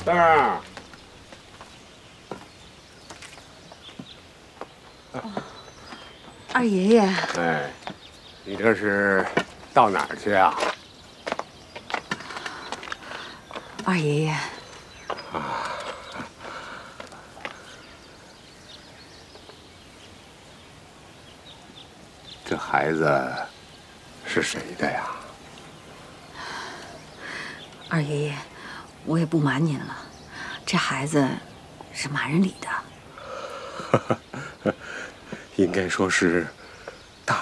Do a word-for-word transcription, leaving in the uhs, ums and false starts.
蛋儿。 二爷爷。 哎，你这是到哪儿去啊？ 二爷爷。 啊。这孩子是谁的呀？ 二爷爷，我也不瞒您了，这孩子是马仁里的。 应该说是